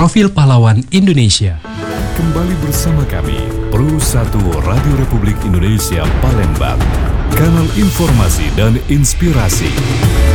Profil Pahlawan Indonesia. Kembali bersama kami, Pro 1 Radio Republik Indonesia Palembang, kanal informasi dan inspirasi.